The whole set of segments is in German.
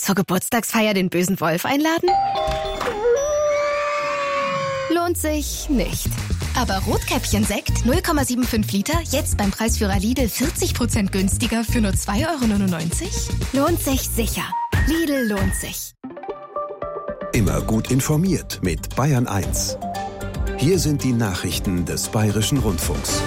Zur Geburtstagsfeier den bösen Wolf einladen? Lohnt sich nicht. Aber Rotkäppchen-Sekt 0,75 Liter, jetzt beim Preisführer Lidl 40% günstiger für nur 2,99 €? Lohnt sich sicher. Lidl lohnt sich. Immer gut informiert mit Bayern 1. Hier sind die Nachrichten des Bayerischen Rundfunks.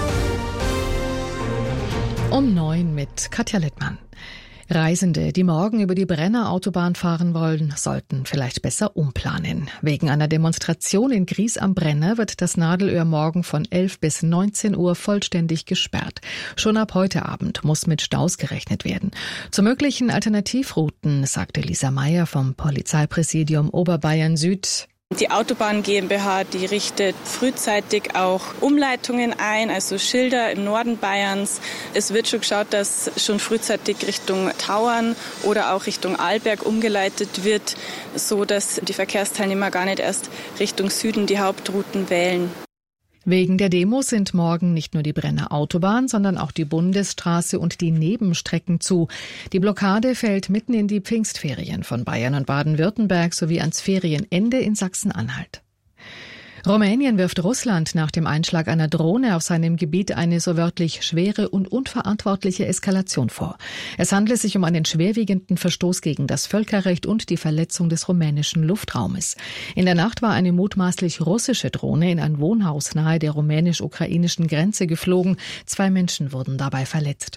Um 9 mit Katja Littmann. Reisende, die morgen über die Brenner Autobahn fahren wollen, sollten vielleicht besser umplanen. Wegen einer Demonstration in Gries am Brenner wird das Nadelöhr morgen von 11 bis 19 Uhr vollständig gesperrt. Schon ab heute Abend muss mit Staus gerechnet werden. Zu möglichen Alternativrouten sagte Lisa Meyer vom Polizeipräsidium Oberbayern Süd: Die Autobahn GmbH, die richtet frühzeitig auch Umleitungen ein, also Schilder im Norden Bayerns. Es wird schon geschaut, dass schon frühzeitig Richtung Tauern oder auch Richtung Arlberg umgeleitet wird, so dass die Verkehrsteilnehmer gar nicht erst Richtung Süden die Hauptrouten wählen. Wegen der Demos sind morgen nicht nur die Brenner Autobahn, sondern auch die Bundesstraße und die Nebenstrecken zu. Die Blockade fällt mitten in die Pfingstferien von Bayern und Baden-Württemberg sowie ans Ferienende in Sachsen-Anhalt. Rumänien wirft Russland nach dem Einschlag einer Drohne auf seinem Gebiet eine so wörtlich schwere und unverantwortliche Eskalation vor. Es handelt sich um einen schwerwiegenden Verstoß gegen das Völkerrecht und die Verletzung des rumänischen Luftraumes. In der Nacht war eine mutmaßlich russische Drohne in ein Wohnhaus nahe der rumänisch-ukrainischen Grenze geflogen. 2 Menschen wurden dabei verletzt.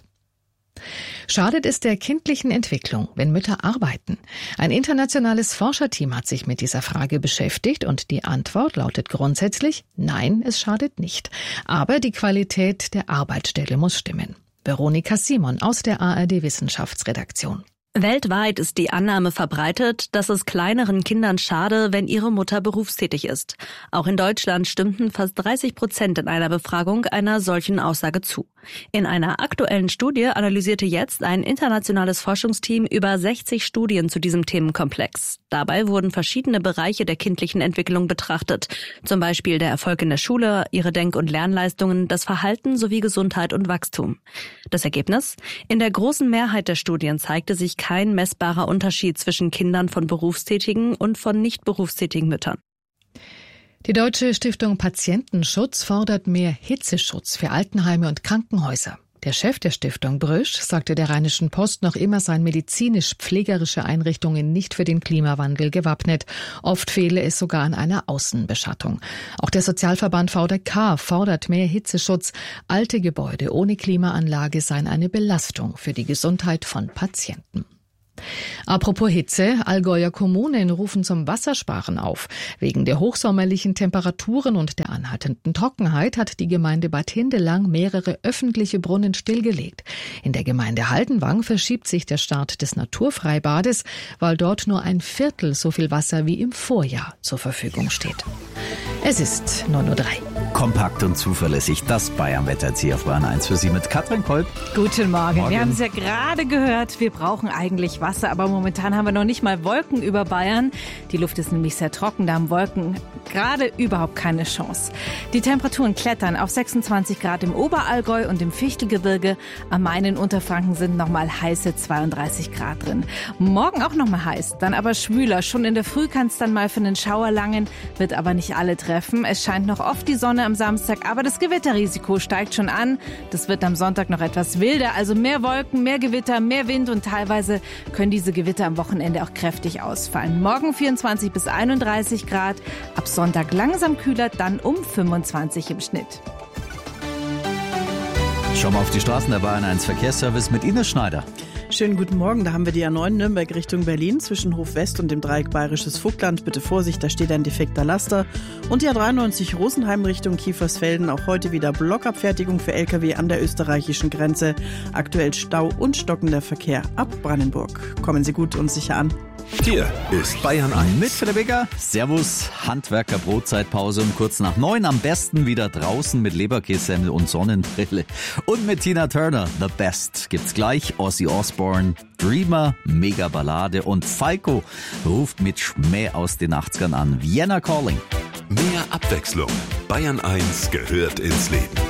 Schadet es der kindlichen Entwicklung, wenn Mütter arbeiten? Ein internationales Forscherteam hat sich mit dieser Frage beschäftigt und die Antwort lautet grundsätzlich: Nein, es schadet nicht. Aber die Qualität der Arbeitsstelle muss stimmen. Veronika Simon aus der ARD-Wissenschaftsredaktion. Weltweit ist die Annahme verbreitet, dass es kleineren Kindern schade, wenn ihre Mutter berufstätig ist. Auch in Deutschland stimmten fast 30% in einer Befragung einer solchen Aussage zu. In einer aktuellen Studie analysierte jetzt ein internationales Forschungsteam über 60 Studien zu diesem Themenkomplex. Dabei wurden verschiedene Bereiche der kindlichen Entwicklung betrachtet. Zum Beispiel der Erfolg in der Schule, ihre Denk- und Lernleistungen, das Verhalten sowie Gesundheit und Wachstum. Das Ergebnis? In der großen Mehrheit der Studien zeigte sich kein messbarer Unterschied zwischen Kindern von berufstätigen und von nicht berufstätigen Müttern. Die Deutsche Stiftung Patientenschutz fordert mehr Hitzeschutz für Altenheime und Krankenhäuser. Der Chef der Stiftung, Brüsch, sagte der Rheinischen Post, noch immer seien medizinisch-pflegerische Einrichtungen nicht für den Klimawandel gewappnet. Oft fehle es sogar an einer Außenbeschattung. Auch der Sozialverband VDK fordert mehr Hitzeschutz. Alte Gebäude ohne Klimaanlage seien eine Belastung für die Gesundheit von Patienten. Apropos Hitze, Allgäuer Kommunen rufen zum Wassersparen auf. Wegen der hochsommerlichen Temperaturen und der anhaltenden Trockenheit hat die Gemeinde Bad Hindelang mehrere öffentliche Brunnen stillgelegt. In der Gemeinde Haldenwang verschiebt sich der Start des Naturfreibades, weil dort nur ein Viertel so viel Wasser wie im Vorjahr zur Verfügung steht. Es ist 9:03 Uhr. Kompakt und zuverlässig, das Bayern-Wetter jetzt hier auf Bayern 1 für Sie mit Katrin Kolb. Guten Morgen. Wir haben es ja gerade gehört, wir brauchen eigentlich Wasser, aber momentan haben wir noch nicht mal Wolken über Bayern. Die Luft ist nämlich sehr trocken, da haben Wolken gerade überhaupt keine Chance. Die Temperaturen klettern auf 26 Grad im Oberallgäu und im Fichtelgebirge. Am Main in Unterfranken sind nochmal heiße 32 Grad drin. Morgen auch nochmal heiß, dann aber schwüler. Schon in der Früh kann es dann mal für einen Schauer langen, wird aber nicht alle treffen. Es scheint noch oft die Sonne am Samstag, aber das Gewitterrisiko steigt schon an. Das wird am Sonntag noch etwas wilder, also mehr Wolken, mehr Gewitter, mehr Wind und teilweise können diese Gewitter am Wochenende auch kräftig ausfallen. Morgen 24 bis 31 Grad, ab Sonntag langsam kühler, dann um 25 im Schnitt. Schauen wir auf die Straßen der Bayern 1 Verkehrsservice mit Ines Schneider. Schönen guten Morgen, da haben wir die A9 Nürnberg Richtung Berlin zwischen Hof West und dem Dreieck Bayerisches Vogtland. Bitte Vorsicht, da steht ein defekter Laster. Und die A93 Rosenheim Richtung Kiefersfelden, auch heute wieder Blockabfertigung für Lkw an der österreichischen Grenze. Aktuell Stau und stockender Verkehr ab Brandenburg. Kommen Sie gut und sicher an. Hier ist Bayern 1. Mit Rebecca. Servus, Handwerker Brotzeitpause um kurz nach 9. Am besten wieder draußen mit Leberkässemmel und Sonnenbrille. Und mit Tina Turner, The Best, gibt's gleich. Ozzy Osbourne, Dreamer, Mega Ballade und Falco ruft mit Schmäh aus den 80ern an. Vienna Calling. Mehr Abwechslung. Bayern 1 gehört ins Leben.